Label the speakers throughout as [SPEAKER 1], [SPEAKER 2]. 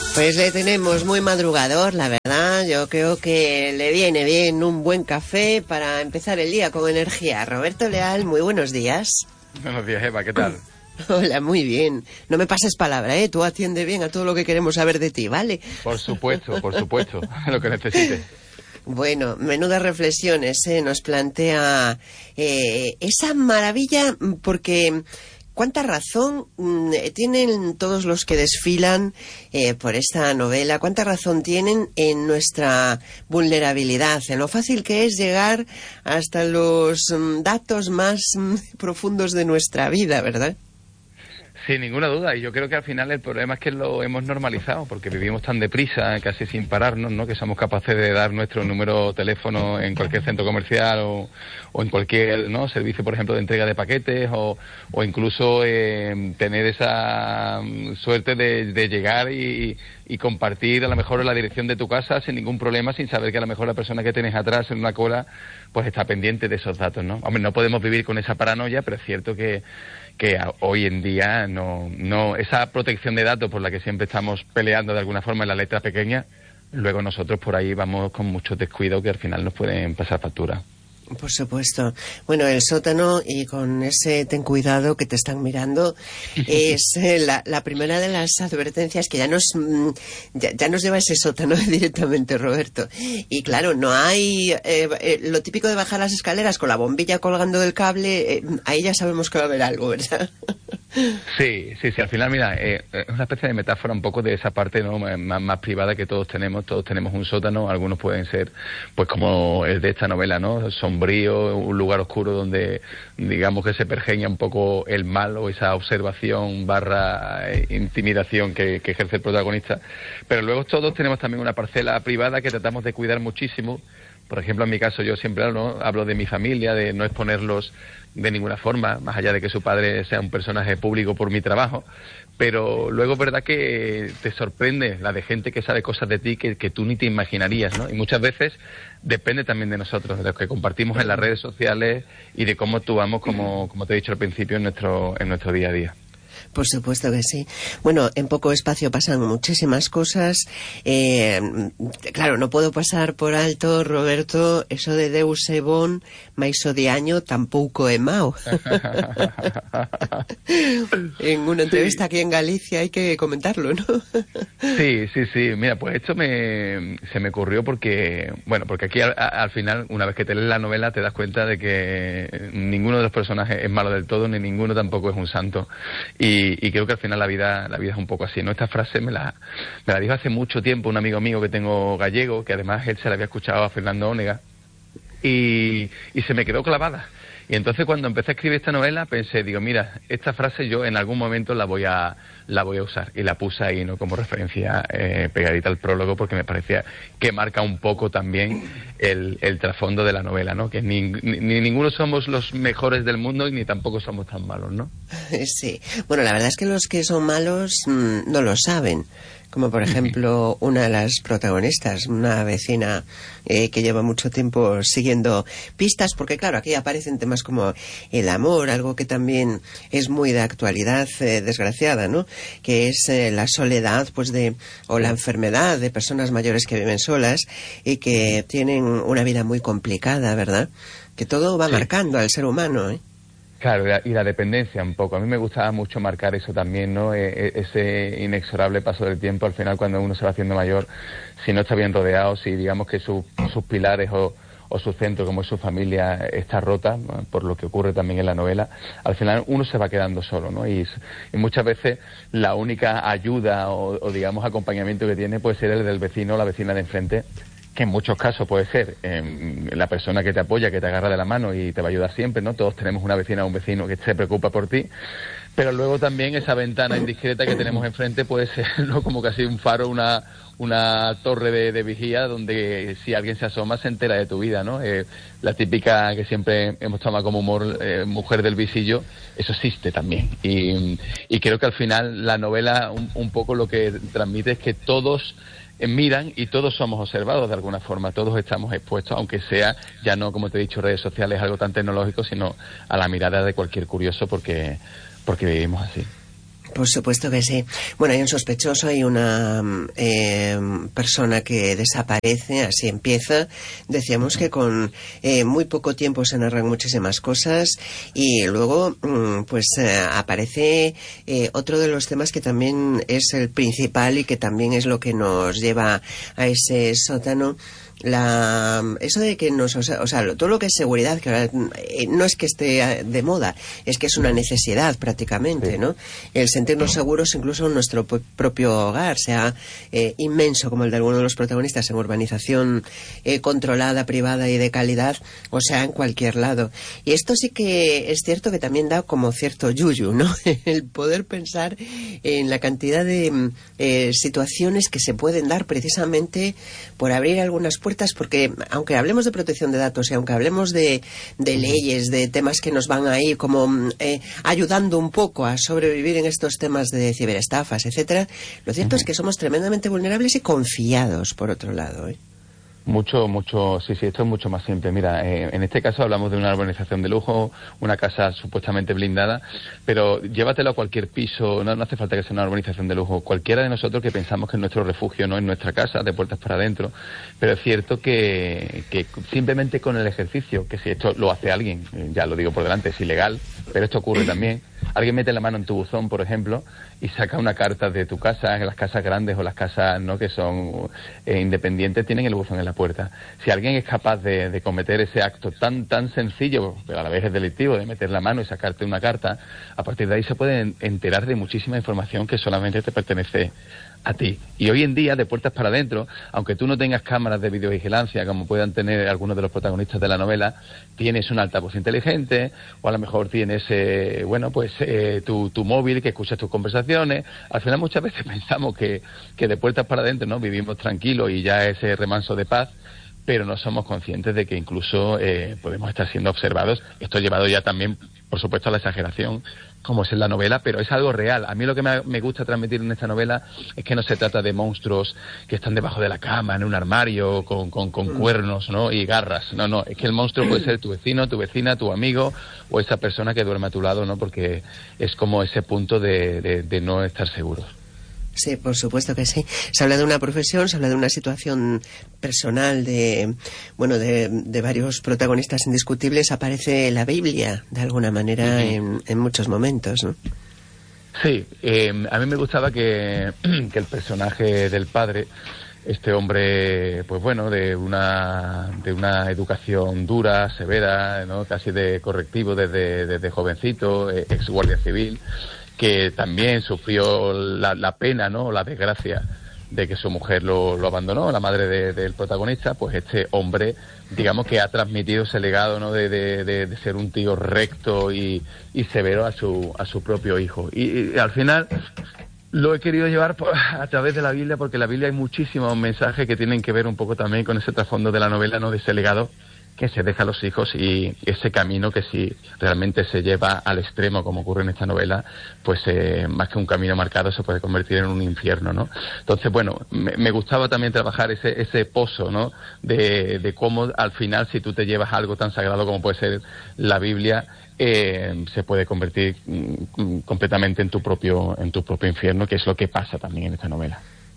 [SPEAKER 1] Pues le tenemos muy madrugador, la verdad. Yo creo que le viene bien un buen café para empezar el día con energía. Roberto Leal, muy buenos días.
[SPEAKER 2] Buenos días, Eva, ¿qué tal?
[SPEAKER 1] Hola, muy bien. No me pases palabra, ¿eh? Tú atiende bien a todo lo que queremos saber de ti, ¿vale?
[SPEAKER 2] Por supuesto, lo que necesites.
[SPEAKER 1] Bueno, menudas reflexiones, nos plantea esa maravilla, porque cuánta razón tienen todos los que desfilan por esta novela, cuánta razón tienen en nuestra vulnerabilidad, en lo fácil que es llegar hasta los datos más profundos de nuestra vida, ¿verdad?
[SPEAKER 2] Sin ninguna duda, y yo creo que al final el problema es que lo hemos normalizado, porque vivimos tan deprisa, casi sin pararnos, ¿no? Que somos capaces de dar nuestro número de teléfono en cualquier centro comercial o en cualquier, ¿no?, servicio, por ejemplo, de entrega de paquetes, o incluso tener esa suerte de llegar y compartir a lo mejor la dirección de tu casa sin ningún problema, sin saber que a lo mejor la persona que tienes atrás en una cola pues está pendiente de esos datos, ¿no? Hombre, no podemos vivir con esa paranoia, pero es cierto que hoy en día no esa protección de datos por la que siempre estamos peleando de alguna forma en la letra pequeña, luego nosotros por ahí vamos con mucho descuido que al final nos pueden pasar factura.
[SPEAKER 1] Por supuesto. Bueno, el sótano, y con ese ten cuidado que te están mirando, es la primera de las advertencias que ya nos lleva a ese sótano directamente, Roberto. Y claro, no hay lo típico de bajar las escaleras con la bombilla colgando del cable, ahí ya sabemos que va a haber algo, ¿verdad?
[SPEAKER 2] Sí, al final, mira, es una especie de metáfora un poco de esa parte, ¿no?, más privada que todos tenemos un sótano, algunos pueden ser, pues como el de esta novela, ¿no?, sombrío, un lugar oscuro donde, digamos, que se pergeña un poco el mal o esa observación / intimidación que ejerce el protagonista, pero luego todos tenemos también una parcela privada que tratamos de cuidar muchísimo. Por ejemplo, en mi caso, yo siempre hablo de mi familia, de no exponerlos de ninguna forma, más allá de que su padre sea un personaje público por mi trabajo, pero luego es verdad que te sorprende la de gente que sabe cosas de ti que tú ni te imaginarías, ¿no? Y muchas veces depende también de nosotros, de lo que compartimos en las redes sociales y de cómo actuamos, como te he dicho al principio, en nuestro día a día.
[SPEAKER 1] Por supuesto que sí. Bueno, en poco espacio pasan muchísimas cosas. Claro, no puedo pasar por alto, Roberto, eso de Deus e bon, mais odiaño tampouco é mau. En una entrevista aquí en Galicia hay que comentarlo, ¿no?
[SPEAKER 2] Sí. Mira, pues esto se me ocurrió porque aquí al final, una vez que te lees la novela, te das cuenta de que ninguno de los personajes es malo del todo, ni ninguno tampoco es un santo. Y creo que al final la vida es un poco así, ¿no? Esta frase me la dijo hace mucho tiempo un amigo mío que tengo gallego, que además él se la había escuchado a Fernando Onega, y se me quedó clavada. Y entonces cuando empecé a escribir esta novela pensé, digo, mira, esta frase yo en algún momento la voy a usar, y la puse ahí, ¿no?, como referencia pegadita al prólogo, porque me parecía que marca un poco también el trasfondo de la novela, ¿no?, que ni ninguno somos los mejores del mundo y ni tampoco somos tan malos, ¿no?
[SPEAKER 1] Sí. Bueno, la verdad es que los que son malos no lo saben. Como por ejemplo una de las protagonistas, una vecina que lleva mucho tiempo siguiendo pistas, porque claro, aquí aparecen temas como el amor, algo que también es muy de actualidad, desgraciada, ¿no?, que es la soledad, pues o la enfermedad de personas mayores que viven solas y que tienen una vida muy complicada, ¿verdad? Que todo va marcando al ser humano, ¿eh?
[SPEAKER 2] Claro, y la dependencia un poco. A mí me gustaba mucho marcar eso también, ¿no? Ese inexorable paso del tiempo. Al final, cuando uno se va haciendo mayor, si no está bien rodeado, si digamos que sus pilares o su centro, como es su familia, está rota, ¿no?, por lo que ocurre también en la novela, al final uno se va quedando solo, ¿no? Y muchas veces la única ayuda o digamos acompañamiento que tiene puede ser el del vecino o la vecina de enfrente, que en muchos casos puede ser la persona que te apoya, que te agarra de la mano y te va a ayudar siempre, ¿no? Todos tenemos una vecina o un vecino que se preocupa por ti, pero luego también esa ventana indiscreta que tenemos enfrente puede ser, ¿no?, como casi un faro, una torre de vigía donde si alguien se asoma se entera de tu vida, ¿no? La típica que siempre hemos tomado como humor, mujer del visillo, eso existe también. Y creo que al final la novela un poco lo que transmite es que todos miran y todos somos observados de alguna forma, todos estamos expuestos, aunque sea ya no, como te he dicho, redes sociales, algo tan tecnológico, sino a la mirada de cualquier curioso porque vivimos así.
[SPEAKER 1] Por supuesto que sí. Bueno, hay un sospechoso, hay una persona que desaparece, así empieza. Decíamos que con muy poco tiempo se narran muchísimas cosas y luego aparece otro de los temas que también es el principal y que también es lo que nos lleva a ese sótano. Eso de que todo lo que es seguridad, que ahora, no es que esté de moda, es que es una necesidad prácticamente, ¿no? El sentirnos seguros incluso en nuestro propio hogar, sea inmenso como el de alguno de los protagonistas en urbanización controlada, privada y de calidad, o sea, en cualquier lado. Y esto sí que es cierto que también da como cierto yuyu, ¿no? El poder pensar en la cantidad de situaciones que se pueden dar precisamente por abrir algunas puertas, porque aunque hablemos de protección de datos y aunque hablemos de leyes, de temas que nos van ahí como ayudando un poco a sobrevivir en estos temas de ciberestafas, etcétera, lo cierto es que somos tremendamente vulnerables y confiados, por otro lado, ¿eh?
[SPEAKER 2] Mucho, sí, esto es mucho más simple. Mira, en este caso hablamos de una urbanización de lujo, una casa supuestamente blindada, pero llévatelo a cualquier piso, no hace falta que sea una urbanización de lujo, cualquiera de nosotros que pensamos que nuestro refugio no es nuestra casa, de puertas para adentro, pero es cierto que simplemente con el ejercicio, que si esto lo hace alguien, ya lo digo por delante, es ilegal, pero esto ocurre también. Alguien mete la mano en tu buzón, por ejemplo, y saca una carta de tu casa. Las casas grandes o las casas no que son independientes tienen el buzón en la puerta. Si alguien es capaz de cometer ese acto tan sencillo, pero a la vez es delictivo, de meter la mano y sacarte una carta, a partir de ahí se pueden enterar de muchísima información que solamente te pertenece a ti. Y hoy en día, de puertas para adentro, aunque tú no tengas cámaras de videovigilancia como puedan tener algunos de los protagonistas de la novela, tienes un altavoz inteligente, o a lo mejor tienes tu móvil que escuchas tus conversaciones. Al final muchas veces pensamos que de puertas para adentro no vivimos tranquilos y ya ese remanso de paz, pero no somos conscientes de que incluso podemos estar siendo observados. Esto llevado ya también, por supuesto, a la exageración, como es en la novela, pero es algo real. A mí lo que me gusta transmitir en esta novela es que no se trata de monstruos que están debajo de la cama, en un armario, con cuernos, ¿no? Y garras. No, es que el monstruo puede ser tu vecino, tu vecina, tu amigo o esa persona que duerme a tu lado, ¿no? Porque es como ese punto de no estar seguros.
[SPEAKER 1] Sí, por supuesto que sí. Se habla de una profesión, se habla de una situación personal de varios protagonistas indiscutibles. Aparece la Biblia, de alguna manera, en muchos momentos, ¿no?
[SPEAKER 2] Sí, a mí me gustaba que el personaje del padre, este hombre, pues bueno, de una educación dura, severa, ¿no? Casi de correctivo desde jovencito, ex guardia civil, que también sufrió la pena, ¿no? La desgracia de que su mujer lo abandonó, la madre del protagonista. Pues este hombre, digamos que ha transmitido ese legado, ¿no? De ser un tío recto y severo a su propio hijo. Y al final lo he querido llevar a través de la Biblia, porque en la Biblia hay muchísimos mensajes que tienen que ver un poco también con ese trasfondo de la novela, ¿no? De ese legado que se deja a los hijos y ese camino que si realmente se lleva al extremo, como ocurre en esta novela, pues más que un camino marcado se puede convertir en un infierno, ¿no? Entonces, bueno, me gustaba también trabajar ese pozo, ¿no? De cómo al final, si tú te llevas algo tan sagrado como puede ser la Biblia, se puede convertir completamente en tu propio infierno, que es lo que pasa también en esta novela.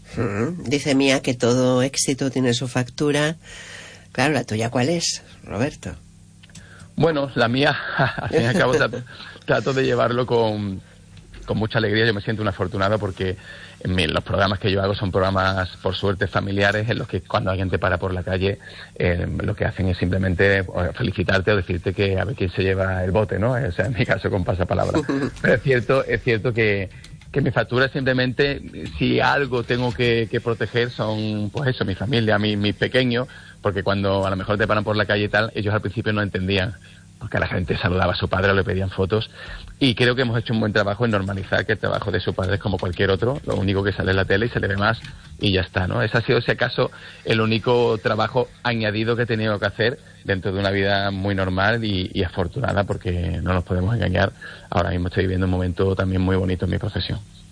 [SPEAKER 1] Dice Mía que todo éxito tiene su factura. Claro, ¿la tuya cuál es, Roberto?
[SPEAKER 2] Bueno, la mía, al fin y al cabo, trato de llevarlo con mucha alegría. Yo me siento un afortunado porque los programas que yo hago son programas, por suerte, familiares, en los que cuando alguien te para por la calle, lo que hacen es simplemente felicitarte o decirte que a ver quién se lleva el bote, ¿no? O sea, en mi caso, con pasapalabra. Pero es cierto que mi factura es simplemente, si algo tengo que proteger, son, pues eso, mi familia, mis pequeños, porque cuando a lo mejor te paran por la calle y tal, ellos al principio no entendían, porque la gente saludaba a su padre o le pedían fotos, y creo que hemos hecho un buen trabajo en normalizar que el trabajo de su padre es como cualquier otro, lo único que sale en la tele y se le ve más y ya está, ¿no? Ese ha sido, si acaso, el único trabajo añadido que he tenido que hacer dentro de una vida muy normal y afortunada, porque no nos podemos engañar, ahora mismo estoy viviendo un momento también muy bonito en mi profesión.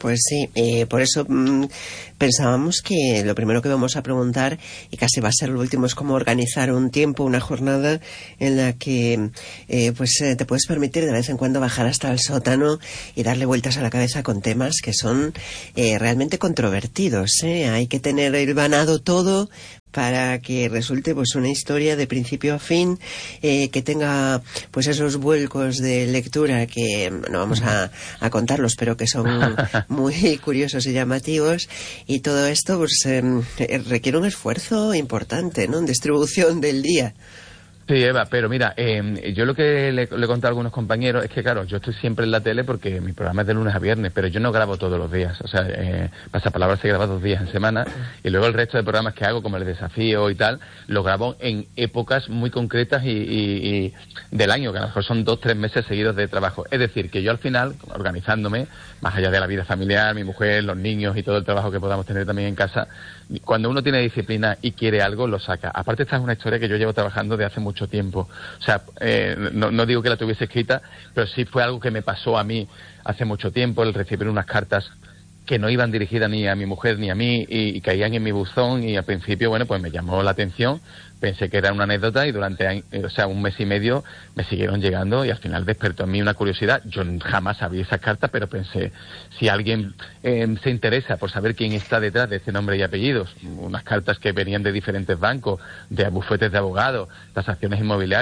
[SPEAKER 1] Pues sí, por eso pensábamos que lo primero que vamos a preguntar, y casi va a ser lo último, es cómo organizar un tiempo, una jornada en la que te puedes permitir de vez en cuando bajar hasta el sótano y darle vueltas a la cabeza con temas que son realmente controvertidos. Hay que tener hilvanado todo para que resulte pues una historia de principio a fin, que tenga pues esos vuelcos de lectura que no vamos a contarlos, pero que son muy curiosos y llamativos, y todo esto pues requiere un esfuerzo importante, ¿no?, en distribución del día.
[SPEAKER 2] Sí, Eva, pero mira, yo lo que le he contado a algunos compañeros es que, claro, yo estoy siempre en la tele porque mi programa es de lunes a viernes, pero yo no grabo todos los días. O sea, Pasapalabra se graba 2 días en semana, y luego el resto de programas que hago, como el desafío y tal, lo grabo en épocas muy concretas y del año, que a lo mejor son 2-3 meses seguidos de trabajo. Es decir, que yo al final, organizándome, más allá de la vida familiar, mi mujer, los niños y todo el trabajo que podamos tener también en casa, cuando uno tiene disciplina y quiere algo, lo saca. Aparte, esta es una historia que yo llevo trabajando de hace mucho tiempo. O sea, no digo que la tuviese escrita, pero sí fue algo que me pasó a mí hace mucho tiempo, el recibir unas cartas que no iban dirigidas ni a mi mujer ni a mí, y caían en mi buzón, y al principio, bueno, pues me llamó la atención, pensé que era una anécdota, y durante un mes y medio me siguieron llegando, y al final despertó en mí una curiosidad. Yo jamás abrí esas cartas, pero pensé, si alguien se interesa por saber quién está detrás de ese nombre y apellidos, unas cartas que venían de diferentes bancos, de bufetes de abogados, tasaciones inmobiliarias,